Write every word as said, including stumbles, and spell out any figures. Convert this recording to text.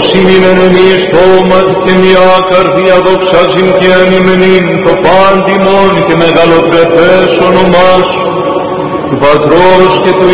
ημίνεν εμείς το όνομα και μια καρδία δοξάζειν και ανημενήν το πάντιμον και μεγαλοπρεπές όνομά σου, του Πατρός και του